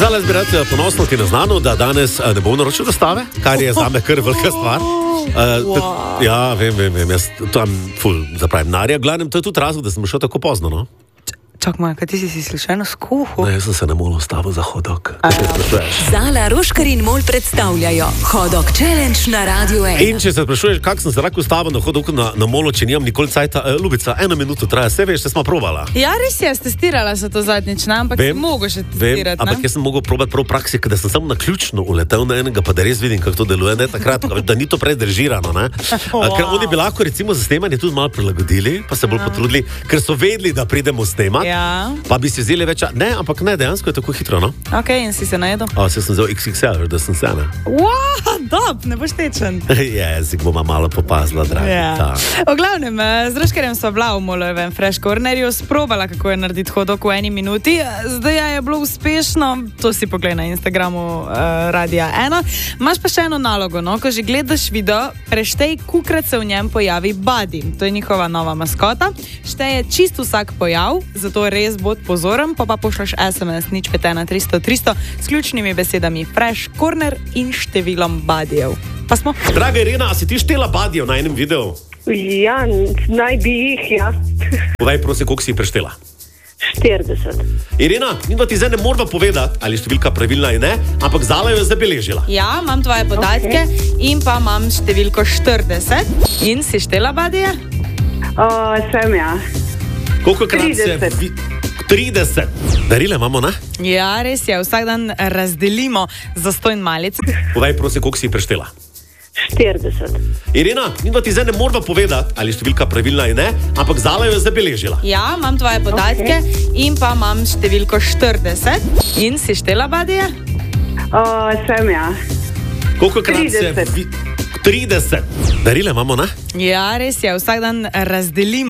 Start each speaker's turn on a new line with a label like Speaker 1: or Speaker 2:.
Speaker 1: Zdaj jaz bi rad ponosno ti naznanil, da danes ne bom naročil dostave, kar je zame kar velika stvar. Ja, vem, jaz tam ful zapravim narja. Glavnem, to je tudi razlog, da sem šel tako pozno, no?
Speaker 2: Čak moj, kaj ti si slučajno skuhal?
Speaker 1: Ne, jaz sem se na Molu ustavil za hodok.
Speaker 3: Zala, Roškar in Mol predstavljajo Hodok Challenge na Radio 1.
Speaker 1: In če se sprašuješ, kak sem se lahko ustavil na hodok na Molu, če nimam nikoli cajta, Ljubica, 1 minuto traja, se veš, se smo probala.
Speaker 2: Ja, res je, testirala se to zadnjič, ampak si mogo še testirati, ne?
Speaker 1: Ampak jaz sem mogel probati prav v praksi, da sem samo naključno uletel na enega, pa da res vidim, kako to deluje, ne takrat, da ni to predržirano, ne? Ker oni bi lahko recimo za snemanje tudi malo prilagodili, pa se bolj potrudili, ker so vedeli, da pridemo snemati.
Speaker 2: Ja.
Speaker 1: Pa bi si vzeli več, ne, ampak ne, dejansko je tako hitro, no?
Speaker 2: Ok, in si se najedel?
Speaker 1: Se sem vzel XXL, da sem se, ne?
Speaker 2: Dob, ne boš tečen.
Speaker 1: Jezik boma malo popazila, dragi.
Speaker 2: Ja. V glavnem, z Roškarjem sva bila v Molovem Fresh Cornerju, sprobala, kako je narediti hodok v 1 minuti. Zdaj je bilo uspešno, to si poglej na Instagramu Radia 1. Imaš pa še eno nalogo, no? Ko že gledaš video, preštej, kolikrat se v njem pojavi Buddy. To je njihova nova maskota. Šteje čist vsak pojav, zato res bod pozoren, pa pošljaš SMS 051300 s ključnimi besedami Fresh Corner in številom Buddyjev. Pa smo.
Speaker 1: Draga Irena, a si ti štela Buddyjev na enem videu?
Speaker 4: Ja, naj bi jih, ja.
Speaker 1: Povej, prosim, koliko si preštela?
Speaker 4: 40.
Speaker 1: Irena, midva ti zdaj ne morava povedati, ali številka pravilna ali ne, ampak Zala jo je zabeležila.
Speaker 2: Ja, imam tvoje podatke in pa imam številko 40. In si štela Buddyje?
Speaker 4: Sem, ja.
Speaker 1: Kolikokrat
Speaker 4: 30.
Speaker 1: 30. Darile imamo, ne?
Speaker 2: Ja, res je, vsak dan razdelimo zastonj malic.
Speaker 1: Povej, prosim, koliko si preštela?
Speaker 4: 40.
Speaker 1: Irena, midva ti zdaj ne morava povedati, ali številka pravilna ali ne, ampak Zala jo je zabeležila.
Speaker 2: Ja, imam tvoje podatke in pa imam številko 40. In si štela Buddyje?
Speaker 4: Sem, ja.
Speaker 1: Kolikokrat
Speaker 4: 30.
Speaker 1: 30. Darile imamo, ne?
Speaker 2: Ja, res je, vsak dan razdelimo